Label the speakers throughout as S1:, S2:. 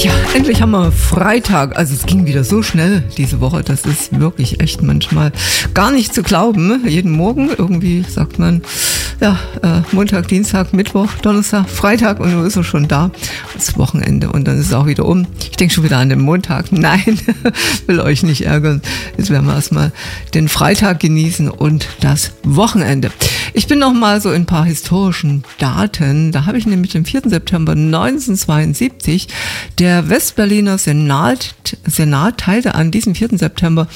S1: Tja, endlich haben wir Freitag. Also es ging wieder so schnell diese Woche. Das ist wirklich echt manchmal gar nicht zu glauben. Jeden Morgen irgendwie sagt man, ja, Montag, Dienstag, Mittwoch, Donnerstag, Freitag und nun ist er schon da. Das Wochenende und dann ist es auch wieder um. Ich denke schon wieder an den Montag. Nein, will euch nicht ärgern. Jetzt werden wir erstmal den Freitag genießen und das Wochenende. Ich bin noch mal so in ein paar historischen Daten. Da habe ich nämlich am 4. September 1972 der Westberliner Senat teilte an diesem 4. September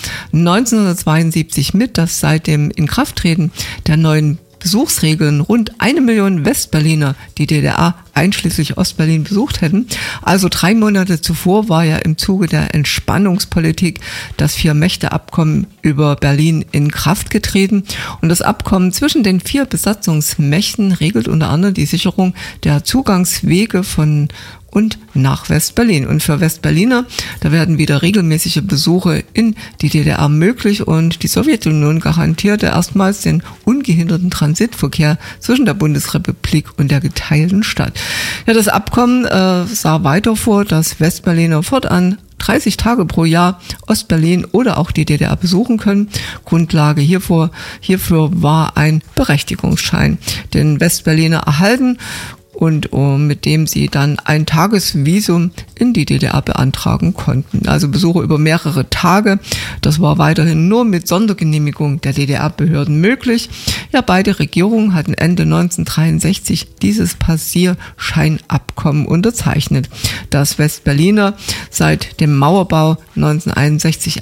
S1: 1972 mit, dass seit dem Inkrafttreten der neuen Besuchsregeln rund 1 Million Westberliner die DDR einschließlich Ostberlin besucht hätten. Also 3 Monate zuvor war ja im Zuge der Entspannungspolitik das Vier-Mächte-Abkommen über Berlin in Kraft getreten. Und das Abkommen zwischen den 4 Besatzungsmächten regelt unter anderem die Sicherung der Zugangswege von und nach Westberlin. Und für Westberliner, da werden wieder regelmäßige Besuche in die DDR möglich und die Sowjetunion garantierte erstmals den ungehinderten Transitverkehr zwischen der Bundesrepublik und der geteilten Stadt. Ja, das Abkommen sah weiter vor, dass Westberliner fortan 30 Tage pro Jahr Ostberlin oder auch die DDR besuchen können. Grundlage hierfür war ein Berechtigungsschein, den Westberliner erhalten und mit dem sie dann ein Tagesvisum in die DDR beantragen konnten. Also Besuche über mehrere Tage. Das war weiterhin nur mit Sondergenehmigung der DDR-Behörden möglich. Ja, beide Regierungen hatten Ende 1963 dieses Passierscheinabkommen unterzeichnet, das Westberliner seit dem Mauerbau 1961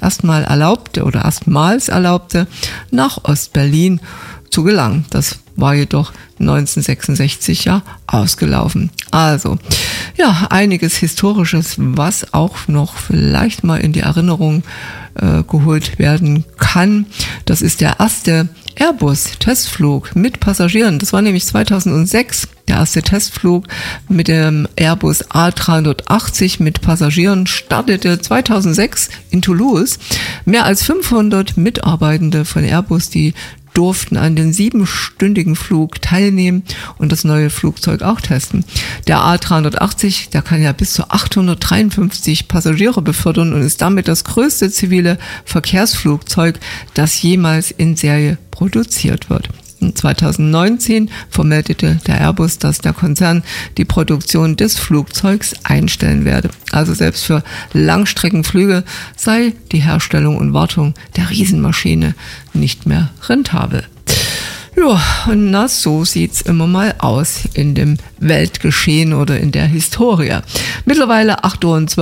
S1: erstmals erlaubte, nach Ostberlin zu gelangen. Das war jedoch 1966 ja ausgelaufen. Also, ja, einiges Historisches, was auch noch vielleicht mal in die Erinnerung geholt werden kann. Das ist der erste Airbus-Testflug mit Passagieren. Das war nämlich 2006 der erste Testflug mit dem Airbus A380 mit Passagieren startete 2006 in Toulouse. Mehr als 500 Mitarbeitende von Airbus, die durften an den 7-stündigen Flug teilnehmen und das neue Flugzeug auch testen. Der A380, der kann ja bis zu 853 Passagiere befördern und ist damit das größte zivile Verkehrsflugzeug, das jemals in Serie produziert wird. 2019 vermeldete der Airbus, dass der Konzern die Produktion des Flugzeugs einstellen werde. Also selbst für Langstreckenflüge sei die Herstellung und Wartung der Riesenmaschine nicht mehr rentabel. Ja, und so sieht's immer mal aus in dem Weltgeschehen oder in der Historie. Mittlerweile 8:12 Uhr.